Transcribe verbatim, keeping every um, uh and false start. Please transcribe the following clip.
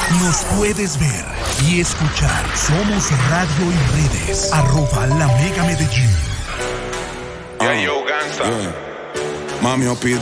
Nos puedes ver y escuchar. Somos Radio y Redes. Arroba La Mega Medellín. Yeah, yo, Gansa. Yeah. Mami, yo pido